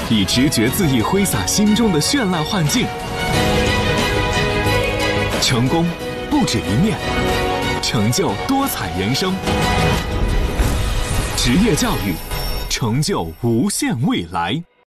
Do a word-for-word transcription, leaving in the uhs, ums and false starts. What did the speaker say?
以直觉恣意挥洒心中的绚烂幻境。成功不止一面，成就多彩人生。职业教育，成就无限未来。